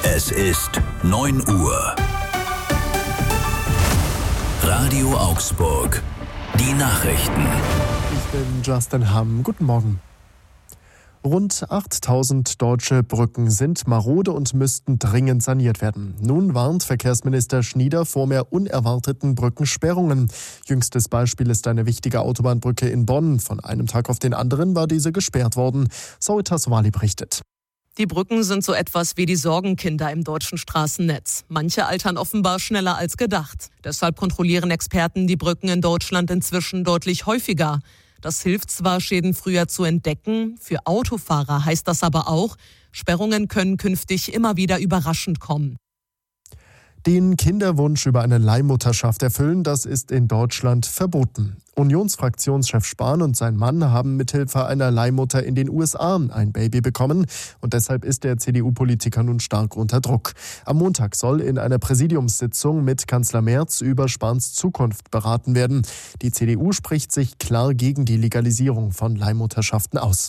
Es ist 9 Uhr. Radio Augsburg. Die Nachrichten. Ich bin Justin Hamm. Guten Morgen. Rund 8000 deutsche Brücken sind marode und müssten dringend saniert werden. Nun warnt Verkehrsminister Schnieder vor mehr unerwarteten Brückensperrungen. Jüngstes Beispiel ist eine wichtige Autobahnbrücke in Bonn. Von einem Tag auf den anderen war diese gesperrt worden. Soritas Wali berichtet. Die Brücken sind so etwas wie die Sorgenkinder im deutschen Straßennetz. Manche altern offenbar schneller als gedacht. Deshalb kontrollieren Experten die Brücken in Deutschland inzwischen deutlich häufiger. Das hilft zwar, Schäden früher zu entdecken, für Autofahrer heißt das aber auch, Sperrungen können künftig immer wieder überraschend kommen. Den Kinderwunsch über eine Leihmutterschaft erfüllen, das ist in Deutschland verboten. Unionsfraktionschef Spahn und sein Mann haben mithilfe einer Leihmutter in den USA ein Baby bekommen und deshalb ist der CDU-Politiker nun stark unter Druck. Am Montag soll in einer Präsidiumssitzung mit Kanzler Merz über Spahns Zukunft beraten werden. Die CDU spricht sich klar gegen die Legalisierung von Leihmutterschaften aus.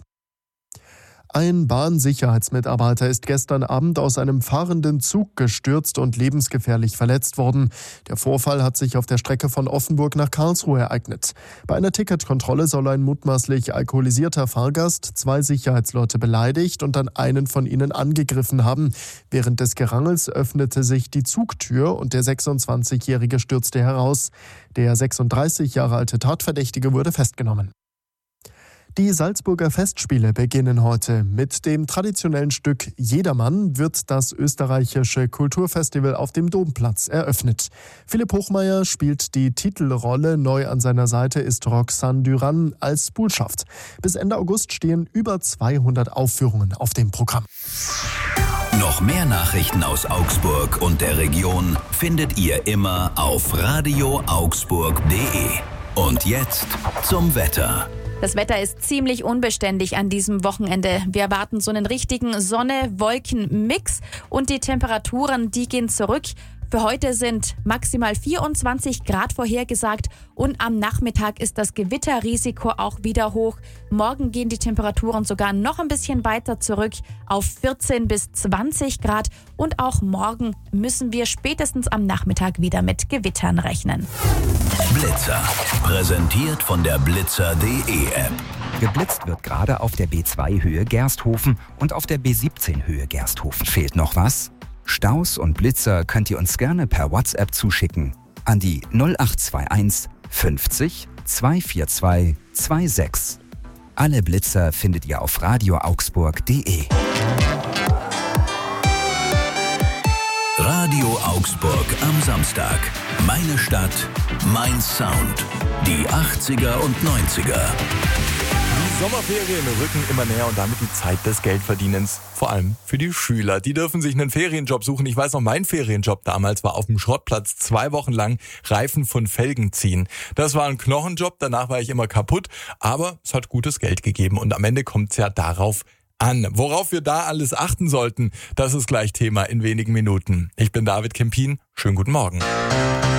Ein Bahnsicherheitsmitarbeiter ist gestern Abend aus einem fahrenden Zug gestürzt und lebensgefährlich verletzt worden. Der Vorfall hat sich auf der Strecke von Offenburg nach Karlsruhe ereignet. Bei einer Ticketkontrolle soll ein mutmaßlich alkoholisierter Fahrgast 2 Sicherheitsleute beleidigt und dann einen von ihnen angegriffen haben. Während des Gerangels öffnete sich die Zugtür und der 26-Jährige stürzte heraus. Der 36 Jahre alte Tatverdächtige wurde festgenommen. Die Salzburger Festspiele beginnen heute. Mit dem traditionellen Stück Jedermann wird das österreichische Kulturfestival auf dem Domplatz eröffnet. Philipp Hochmeier spielt die Titelrolle, neu an seiner Seite ist Roxane Duran als Buhlschaft. Bis Ende August stehen über 200 Aufführungen auf dem Programm. Noch mehr Nachrichten aus Augsburg und der Region findet ihr immer auf radioaugsburg.de. Und jetzt zum Wetter. Das Wetter ist ziemlich unbeständig an diesem Wochenende. Wir erwarten so einen richtigen Sonne-Wolken-Mix und die Temperaturen, die gehen zurück. Für heute sind maximal 24 Grad vorhergesagt und am Nachmittag ist das Gewitterrisiko auch wieder hoch. Morgen gehen die Temperaturen sogar noch ein bisschen weiter zurück auf 14 bis 20 Grad und auch morgen müssen wir spätestens am Nachmittag wieder mit Gewittern rechnen. Blitzer, präsentiert von der Blitzer.de App. Geblitzt wird gerade auf der B2 Höhe Gersthofen und auf der B17 Höhe Gersthofen. Fehlt noch was? Staus und Blitzer könnt ihr uns gerne per WhatsApp zuschicken an die 0821 50 242 26. Alle Blitzer findet ihr auf radioaugsburg.de. Radio Augsburg am Samstag. Meine Stadt, mein Sound. Die 80er und 90er. Die Sommerferien rücken immer näher und damit die Zeit des Geldverdienens. Vor allem für die Schüler. Die dürfen sich einen Ferienjob suchen. Ich weiß noch, mein Ferienjob damals war auf dem Schrottplatz 2 Wochen lang Reifen von Felgen ziehen. Das war ein Knochenjob, danach war ich immer kaputt, aber es hat gutes Geld gegeben und am Ende kommt es ja darauf an. Worauf wir da alles achten sollten, das ist gleich Thema in wenigen Minuten. Ich bin David Kempin. Schönen guten Morgen.